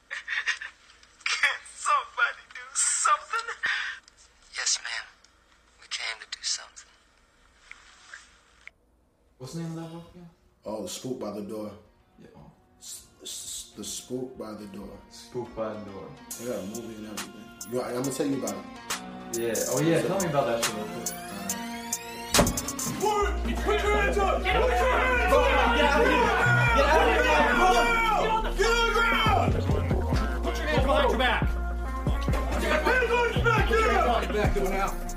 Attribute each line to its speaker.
Speaker 1: Can't somebody do something?
Speaker 2: Yes, ma'am. We came to do something.
Speaker 3: What's the name of that book again?
Speaker 4: Oh, The Spook by the Door.
Speaker 3: Yeah. Oh.
Speaker 4: The Spook by the Door.
Speaker 3: Spook by the Door.
Speaker 4: They got a movie and everything. I'm gonna tell you about it.
Speaker 3: Yeah. Oh yeah. Tell me about that shit real quick.
Speaker 1: Put your hands up! Get your hands up!
Speaker 3: Get out of here! Get out of here!
Speaker 1: Get on the ground! Put your hands behind your back! Put your hands on your back! Get out!
Speaker 5: Back to it now.